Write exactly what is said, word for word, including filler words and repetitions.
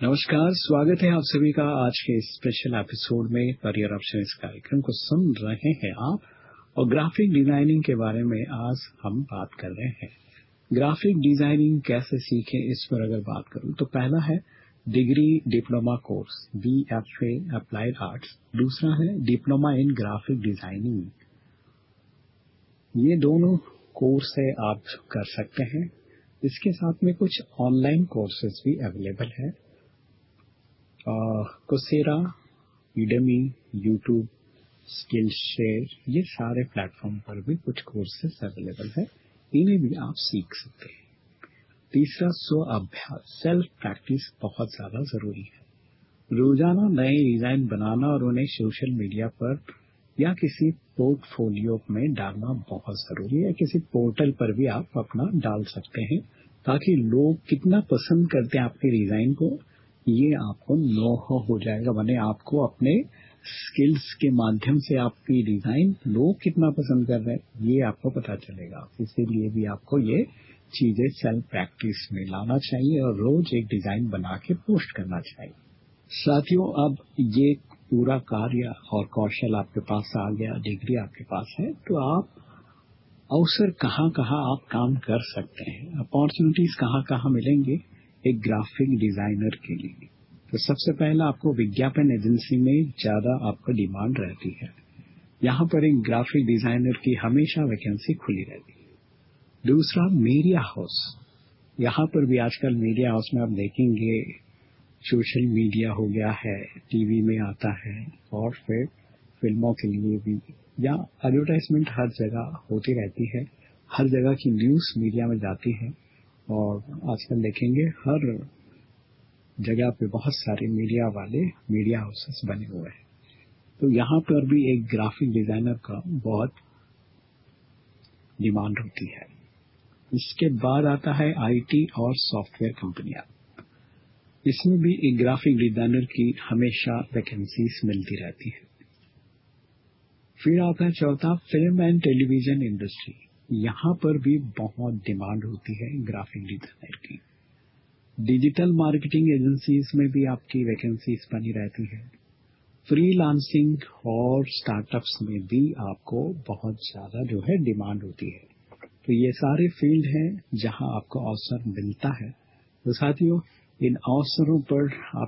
नमस्कार, स्वागत है आप सभी का आज के स्पेशल एपिसोड में। करियर ऑप्शन इस कार्यक्रम को सुन रहे हैं आप, और ग्राफिक डिजाइनिंग के बारे में आज हम बात कर रहे हैं। ग्राफिक डिजाइनिंग कैसे सीखें, इस पर अगर बात करूं तो पहला है degree diploma course B F A applied arts, दूसरा है डिप्लोमा इन ग्राफिक डिजाइनिंग। ये दोनों कोर्स है आप कर सकते हैं। इसके साथ में कुछ ऑनलाइन कोर्सेज भी अवेलेबल है। Coursera, Udemy, YouTube, skill share, ये सारे प्लेटफॉर्म पर भी कुछ कोर्सेज अवेलेबल है, इन्हें भी आप सीख सकते हैं। तीसरा, स्व अभ्यास, सेल्फ प्रैक्टिस बहुत ज्यादा जरूरी है। रोजाना नए डिजाइन बनाना और उन्हें सोशल मीडिया पर या किसी पोर्टफोलियो में डालना बहुत जरूरी है। किसी पोर्टल पर भी आप अपना डाल सकते हैं, ताकि लोग कितना पसंद करते हैं आपके डिजाइन को, ये आपको नो हो जाएगा। माने आपको अपने स्किल्स के माध्यम से आपकी डिजाइन लोग कितना पसंद कर रहे हैं, ये आपको पता चलेगा। इसीलिए भी आपको ये चीजें सेल्फ प्रैक्टिस में लाना चाहिए और रोज एक डिजाइन बना के पोस्ट करना चाहिए। साथियों, अब ये पूरा कार्य और कौशल आपके पास आ गया, डिग्री आपके पास है, तो आप अवसर कहाँ कहाँ आप काम कर सकते हैं, अपॉर्चुनिटीज कहाँ कहाँ मिलेंगे एक ग्राफिक डिजाइनर के लिए। तो सबसे पहला, आपको विज्ञापन एजेंसी में ज्यादा आपका डिमांड रहती है। यहाँ पर एक ग्राफिक डिजाइनर की हमेशा वैकेंसी खुली रहती है। दूसरा, मीडिया हाउस, यहाँ पर भी आजकल मीडिया हाउस में आप देखेंगे सोशल मीडिया हो गया है, टीवी में आता है, और फिर फिल्मों के लिए भी, या एडवर्टाइजमेंट हर जगह होती रहती है, हर जगह की न्यूज मीडिया में जाती है। और आजकल देखेंगे हर जगह पे बहुत सारे मीडिया वाले मीडिया हाउसेस बने हुए हैं। तो यहाँ पर भी एक ग्राफिक डिजाइनर का बहुत डिमांड होती है। इसके बाद आता है आईटी और सॉफ्टवेयर कंपनियां। इसमें भी एक ग्राफिक डिजाइनर की हमेशा वैकेंसीज मिलती रहती है। फिर आता है चौथा, फिल्म एंड टेलीविजन इंडस्ट्री। यहाँ पर भी बहुत डिमांड होती है ग्राफिक डिजाइनर की। डिजिटल मार्केटिंग एजेंसीज में भी आपकी वैकेंसीज बनी रहती है। फ्रीलांसिंग और स्टार्टअप्स में भी आपको बहुत ज्यादा जो है डिमांड होती है। तो ये सारे फील्ड हैं जहां आपको अवसर मिलता है। तो साथियों, इन अवसरों पर